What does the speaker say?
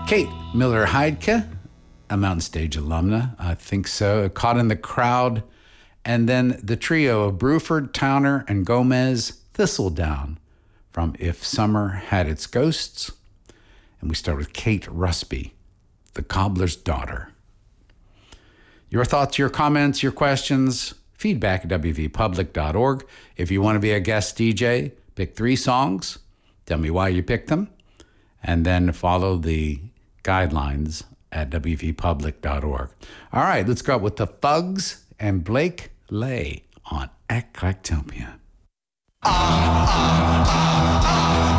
Kate Miller-Heidke, a Mountain Stage alumna, I think so, Caught in the Crowd, and then the trio of Bruford, Towner, and Gomez, Thistledown, from If Summer Had Its Ghosts. And we start with Kate Rusby, The Cobbler's Daughter. Your thoughts, your comments, your questions, feedback at wvpublic.org. If you want to be a guest DJ, pick 3 songs, tell me why you picked them, and then follow the guidelines at wvpublic.org. All right, let's go out with the Fugs and Blake Lay on Eclectopia.